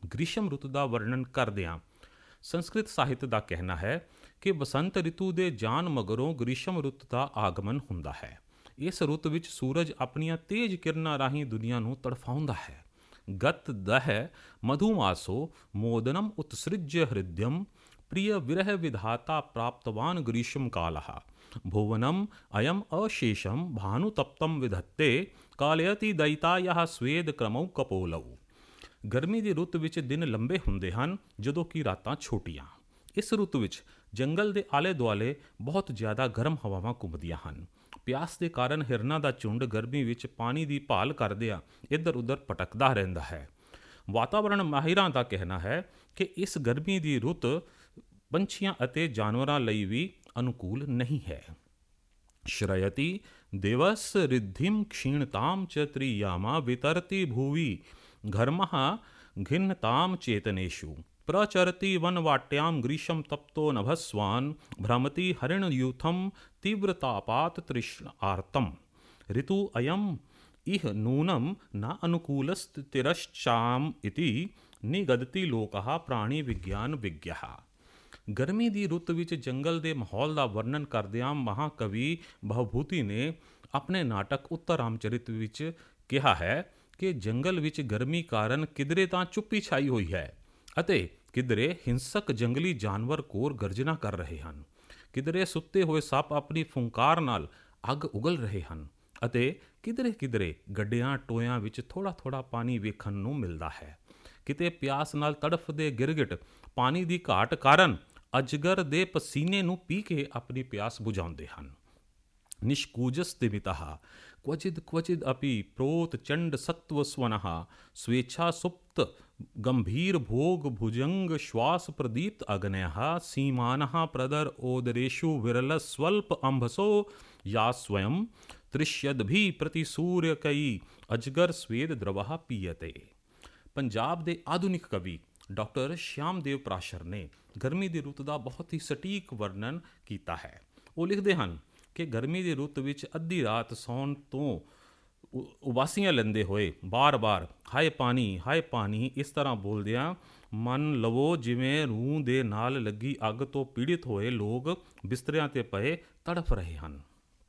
ਗ੍ਰੀਸ਼ਮ ਰੁੱਤ ਦਾ ਵਰਣਨ ਕਰਦਿਆਂ ਸੰਸਕ੍ਰਿਤ ਸਾਹਿਤ ਦਾ ਕਹਿਣਾ ਹੈ ਕਿ ਬਸੰਤ ਰਿਤੂ ਦੇ ਜਾਣ ਮਗਰੋਂ ਗ੍ਰੀਸ਼ਮ ਰੁੱਤ ਦਾ ਆਗਮਨ ਹੁੰਦਾ ਹੈ। ਇਸ ਰੁੱਤ ਵਿੱਚ ਸੂਰਜ ਆਪਣੀਆਂ ਤੇਜ਼ ਕਿਰਨਾਂ ਰਾਹੀਂ ਦੁਨੀਆ ਨੂੰ ਤੜਫਾਉਂਦਾ ਹੈ। ਗਤ ਦਹ ਮਧੁਮਾਸੋ ਮੋਦਨਮ ਉਤਸ੍ਰਿਜਯ ਹ੍ਰਿਦਯਮ ਪ੍ਰਿਯ ਵਿਰਹ ਵਿਧਾਤਾ ਪ੍ਰਾਪਤਵਾਨ ਗ੍ਰੀਸ਼ਮ ਕਾਲः ਭੁਵਨਮ ਅਯਮ ਅਸ਼ੇਸ਼ਮ ਭਾਨੁਤਪਤਮ ਵਿਧੱਤੇ ਕਾਲਯਤੀ ਦਇਤਾਯ ਸਵੇਦ ਕ੍ਰਮਉ ਕਪੋਲਉ। ਗਰਮੀ ਦੀ ਰੁੱਤ ਵਿੱਚ ਦਿਨ ਲੰਬੇ ਹੁੰਦੇ ਹਨ ਜਦੋਂ ਕਿ ਰਾਤਾਂ ਛੋਟੀਆਂ। ਇਸ ਰੁੱਤ ਵਿੱਚ ਜੰਗਲ ਦੇ ਆਲੇ ਦੁਆਲੇ ਬਹੁਤ ਜ਼ਿਆਦਾ ਗਰਮ ਹਵਾਵਾਂ ਘੁੰਮਦੀਆਂ ਹਨ। ਪਿਆਸ ਦੇ ਕਾਰਨ ਹਿਰਨਾਂ ਦਾ ਝੁੰਡ ਗਰਮੀ ਵਿੱਚ ਪਾਣੀ ਦੀ ਭਾਲ ਕਰਦਿਆਂ ਇੱਧਰ ਉੱਧਰ ਭਟਕਦਾ ਰਹਿੰਦਾ ਹੈ। ਵਾਤਾਵਰਣ ਮਾਹਿਰਾਂ ਦਾ ਕਹਿਣਾ ਹੈ ਕਿ ਇਸ ਗਰਮੀ ਦੀ ਰੁੱਤ ਪੰਛੀਆਂ ਅਤੇ ਜਾਨਵਰਾਂ ਲਈ ਵੀ ਅਨੁਕੂਲ ਨਹੀਂ ਹੈ। ਸ਼੍ਰਯਤੀ ਦਿਵਸ ਰਿੱਧਿਮ क्षीणताम च त्रियामा वितरति भुवि घर्मः घिन्नताम चेतनेषु प्रचरति वनवाट्यां ग्रीशम तप्तो नभस्वान् भ्रमति हरिणयूथम तीव्रतापात तृष्णार्तम ऋतु अयम इह नूनम न अनुकूलस्तिरश्चाम इति निगदति लोकः प्राणी विज्ञान विज्ञः। ਗਰਮੀ ਦੀ ਰੁੱਤ ਵਿੱਚ ਜੰਗਲ ਦੇ ਮਾਹੌਲ ਦਾ ਵਰਣਨ ਕਰਦਿਆਂ ਮਹਾਕਵੀ ਭਵਭੂਤੀ ਨੇ ਆਪਣੇ ਨਾਟਕ ਉੱਤਰ ਰਾਮਚਰਿਤ ਵਿੱਚ ਕਿਹਾ ਹੈ ਕਿ ਜੰਗਲ ਵਿੱਚ ਗਰਮੀ ਕਾਰਨ ਕਿਧਰੇ ਤਾਂ ਚੁੱਪੀ ਛਾਈ ਹੋਈ ਹੈ ਅਤੇ ਕਿਧਰੇ ਹਿੰਸਕ ਜੰਗਲੀ ਜਾਨਵਰ ਕੋਰ ਗਰਜਨਾ ਕਰ ਰਹੇ ਹਨ। ਕਿਧਰੇ ਸੁੱਤੇ ਹੋਏ ਸੱਪ ਆਪਣੀ ਫੁੰਕਾਰ ਨਾਲ ਅੱਗ ਉਗਲ ਰਹੇ ਹਨ ਅਤੇ ਕਿਧਰੇ ਕਿਧਰੇ ਗੱਡਿਆਂ ਟੋਇਆਂ ਵਿੱਚ ਥੋੜ੍ਹਾ ਥੋੜ੍ਹਾ ਪਾਣੀ ਵੇਖਣ ਨੂੰ ਮਿਲਦਾ ਹੈ। ਕਿਤੇ ਪਿਆਸ ਨਾਲ ਤੜਫਦੇ ਗਿਰਗਿਟ ਪਾਣੀ ਦੀ ਘਾਟ ਕਾਰਨ ਅਜਗਰ ਦੇ ਪਸੀਨੇ ਨੂੰ ਪੀ ਕੇ ਆਪਣੀ ਪਿਆਸ ਬੁਝਾਉਂਦੇ ਹਨ। ਨਿਸ਼ਕੂਜਸ ਦਿਵਿਤः क्वचिद् क्वचिद् अपि प्रोत चंड सत्वस्वनः स्वेच्छा सुप्त गंभीर भोग भुजंग श्वास प्रदीप्त अग्नयः सीमानः प्रदर ओदरेषु विरल स्वल्प अंभसो या स्वयं तृष्यद्भि प्रति सूर्य कई अजगर स्वेद द्रवः पीयते। पंजाब ਦੇ ਆਧੁਨਿਕ ਕਵੀ ਡਾਕਟਰ ਸ਼ਿਆਮਦੇਵ ਪ੍ਰਾਸ਼ਰ ਨੇ ਗਰਮੀ ਦੀ ਰੁੱਤ ਦਾ ਬਹੁਤ ਹੀ ਸਟੀਕ ਵਰਣਨ ਕੀਤਾ ਹੈ। ਉਹ ਲਿਖਦੇ ਹਨ ਕਿ ਗਰਮੀ ਦੀ ਰੁੱਤ ਵਿੱਚ ਅੱਧੀ ਰਾਤ ਸੌਣ ਤੋਂ ਉਬਾਸੀਆਂ ਲੈਂਦੇ ਹੋਏ ਬਾਰ-ਬਾਰ ਹਾਏ ਪਾਣੀ ਇਸ ਤਰ੍ਹਾਂ ਬੋਲਦਿਆਂ ਮੰਨ ਲਵੋ ਜਿਵੇਂ ਰੂਹ ਦੇ ਨਾਲ ਲੱਗੀ ਅੱਗ ਤੋਂ ਪੀੜਿਤ ਹੋਏ ਲੋਕ ਬਿਸਤਰਿਆਂ 'ਤੇ ਪਏ ਤੜਫ ਰਹੇ ਹਨ।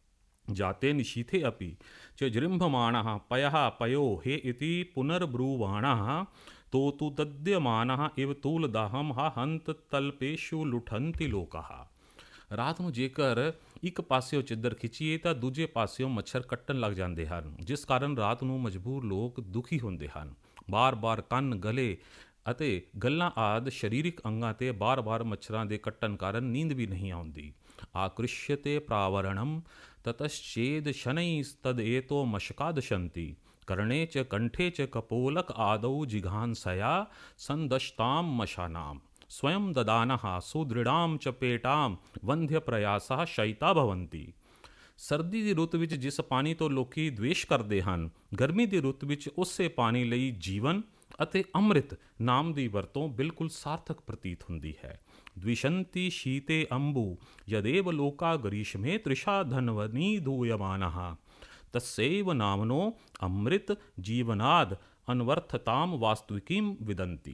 ਜਾਤੇ ਨਿਸ਼ੀਥੇ ਅਪੀ ਚ ਜ੍ਰਿੰਭਮਾਣः ਪਯः ਪਯੋ ਹੇ ਇति ਪੁਨਰਬ੍ਰੂਵਾਣः ਤੋ ਤੂ ਤਦਯਮਾਨः ਇਵ ਤੂਲਦਾਹਮ ਹਾ ਹੰਤ ਤਲਪੇਸ਼ੂ ਲੁਠੰਤੀ ਲੋਕः। ਰਾਤ ਨੂੰ ਜੇਕਰ ਇੱਕ ਪਾਸਿਓਂ ਚਿੱਦਰ ਖਿੱਚੀਏ ਤਾਂ ਦੂਜੇ ਪਾਸਿਓਂ ਮੱਛਰ ਕੱਟਣ ਲੱਗ ਜਾਂਦੇ ਹਨ, ਜਿਸ ਕਾਰਨ ਰਾਤ ਨੂੰ ਮਜਬੂਰ ਲੋਕ ਦੁਖੀ ਹੁੰਦੇ ਹਨ। ਬਾਰ-ਬਾਰ ਕੰਨ ਗਲੇ ਅਤੇ ਗੱਲਾਂ ਆਦਿ ਸਰੀਰਕ ਅੰਗਾਂ 'ਤੇ ਬਾਰ-ਬਾਰ ਮੱਛਰਾਂ ਦੇ ਕੱਟਣ ਕਾਰਨ ਨੀਂਦ ਵੀ ਨਹੀਂ ਆਉਂਦੀ। ਆਕ੍ਰਿਸ਼ਯਤੇ ਪ੍ਰਾਵਰਣਮ ਤਤಶ್ಚೇਦ ਸ਼ਨೈಸ್ತದೇತೋ ਮਸ਼ਕਾ ਦਸ਼ੰਤੀ ਕਰਣੇ ਚ ਕੰਠੇ ਚ ਕਪੋਲਕ ਆਦೌ ਜਿਘਾਂਸया ਸੰਦਸ਼ਤਾਮ ਮਸ਼ਾਨਾਮ स्वयं ददानः सुदृढ़ाम चपेटाम वंध्य प्रयासः शयिता भवन्ति। ਸਰਦੀ ਦੀ ਰੁੱਤ ਵਿੱਚ ਜਿਸ ਪਾਣੀ ਤੋਂ ਲੋਕੀ ਦਵੇਸ਼ ਕਰਦੇ ਹਨ, ਗਰਮੀ ਦੀ ਰੁੱਤ ਵਿੱਚ ਉਸੇ ਪਾਣੀ ਲਈ ਜੀਵਨ ਅਤੇ ਅੰਮ੍ਰਿਤ ਨਾਮ ਦੀ ਵਰਤੋਂ ਬਿਲਕੁਲ ਸਾਰਥਕ ਪ੍ਰਤੀਤ ਹੁੰਦੀ ਹੈ। द्विषन्ति शीते अंबु यदेव लोका ग्रीष्मे तृषा धन्वनी धूयमानः तस्यैव नामनो अमृत जीवनाद अनवर्थताम वास्तविकीम विदन्ति।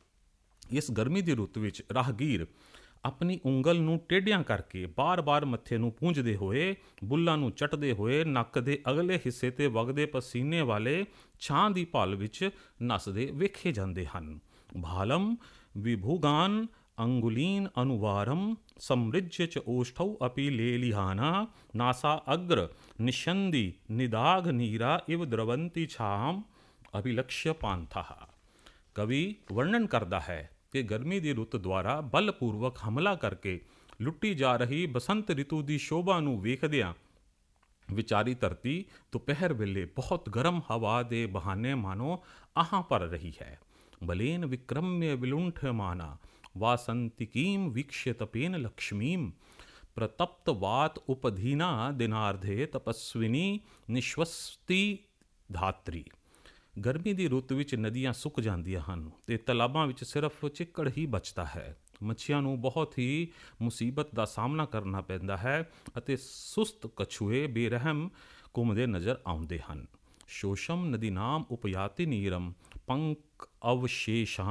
ਇਸ ਗਰਮੀ ਦੀ ਰੁੱਤ ਵਿੱਚ ਰਾਹਗੀਰ ਆਪਣੀ ਉਂਗਲ ਨੂੰ ਟੇਢਿਆਂ ਕਰਕੇ ਬਾਰ-ਬਾਰ ਮੱਥੇ ਨੂੰ ਪੂੰਝਦੇ ਹੋਏ, ਬੁੱਲਾਂ ਨੂੰ ਚੱਟਦੇ ਹੋਏ, ਨੱਕ ਦੇ ਅਗਲੇ ਹਿੱਸੇ 'ਤੇ ਵਗਦੇ ਪਸੀਨੇ ਵਾਲੇ ਛਾਂ ਦੀ ਭਾਲ ਵਿੱਚ ਨੱਸਦੇ ਵੇਖੇ ਜਾਂਦੇ ਹਨ। ਭਾਲਮ ਵਿਭੁਗਾਨ ਅੰਗੁਲੀਨ ਅਨੁਵਾਰਮ ਸਮ੍ਰਿਜਯ ਚ ਓਸ਼ਠౌ ਅਪੀ ਲੇਲਿਹਾਨਾ ਨਾਸਾ ਅਗਰ ਨਿਸ਼ੰਦੀ ਨਿਦਾਘ ਨੀਰਾ ਇਵ द्रवन्ति ਛਾਮ ਅਭਿਲక్ష్य ਪਾਂਥः। ਕਵੀ ਵਰਣਨ ਕਰਦਾ ਹੈ ਕਿ ਗਰਮੀ ਦੀ ਰੁੱਤ ਦੁਆਰਾ ਬਲਪੂਰਵਕ ਹਮਲਾ ਕਰਕੇ ਲੁੱਟੀ ਜਾ ਰਹੀ ਬਸੰਤ ਰਿਤੂ ਦੀ ਸ਼ੋਭਾ ਨੂੰ ਵੇਖਦਿਆਂ ਵਿਚਾਰੀ ਧਰਤੀ ਦੁਪਹਿਰ ਵੇਲੇ ਬਹੁਤ ਗਰਮ ਹਵਾ ਦੇ ਬਹਾਨੇ ਮਾਨੋ ਆਹਾਂ ਭਰ ਰਹੀ ਹੈ। ਬਲੇਨ ਵਿਕਰਮਯ ਵਿਲੁੰਠਮਾਨਾ ਵਾਸੰਤਿਕੀਮ ਵੀਕਸ਼ਯ ਤਪੇਨ ਲక్ష్ਮੀਮ ਪ੍ਰਤਪਤ ਵਾਤ ਉਪਧੀਨਾ ਦਿਨਾਰਧੇ ਤਪਸਵਿਨੀ ਨਿਸ਼ਵਸਤੀ ਧਾਤਰੀ। ਗਰਮੀ ਦੀ ਰੁੱਤ ਵਿੱਚ ਨਦੀਆਂ ਸੁੱਕ ਜਾਂਦੀਆਂ ਹਨ ਅਤੇ ਤਲਾਬਾਂ ਵਿੱਚ ਸਿਰਫ ਚਿੱਕੜ ਹੀ ਬਚਦਾ ਹੈ। ਮੱਛੀਆਂ ਨੂੰ ਬਹੁਤ ਹੀ ਮੁਸੀਬਤ ਦਾ ਸਾਹਮਣਾ ਕਰਨਾ ਪੈਂਦਾ ਹੈ ਅਤੇ ਸੁਸਤ ਕਛੂਏ ਬੇਰਹਿਮ ਘੁੰਮਦੇ ਨਜ਼ਰ ਆਉਂਦੇ ਹਨ। ਸ਼ੋਸ਼ਮ ਨਦੀਨਾਮ ਉਪਯਾਤੀ ਨੀਰਮ ਪੰਕ ਅਵਸ਼ੇਸ਼ਾਂ